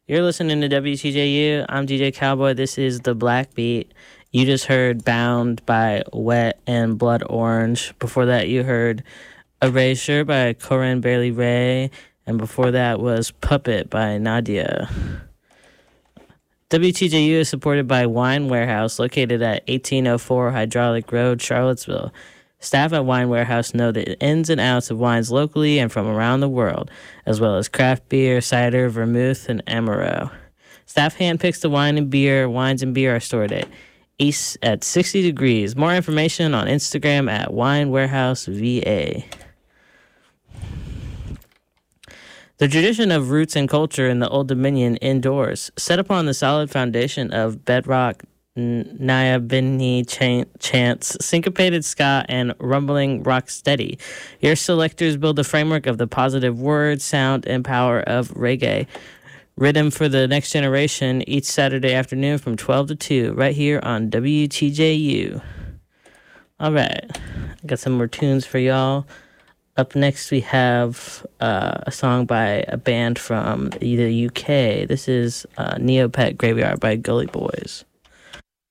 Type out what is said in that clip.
You're listening to WTJU. I'm DJ Cowboy. This is the Black Beat. You just heard Bound by Wet and Blood Orange. Before that, you heard Erasure by Corinne Bailey Rae. And before that was Puppet by Nadia. WTJU is supported by Wine Warehouse, located at 1804 Hydraulic Road, Charlottesville. Staff at Wine Warehouse know the ins and outs of wines locally and from around the world, as well as craft beer, cider, vermouth, and Amaro. Staff handpicks the wines and beer are stored at East at 60 degrees. More information on Instagram at Wine Warehouse VA. The tradition of roots and culture in the Old Dominion indoors, set upon the solid foundation of bedrock, Nyabini chants, syncopated ska, and rumbling rock steady. Your selectors build the framework of the positive word, sound, and power of reggae. Rhythm for the next generation each Saturday afternoon from 12 to 2, right here on WTJU. All right, I got some more tunes for y'all. Up next, we have a song by a band from the UK. This is Neopet Graveyard by Gully Boys.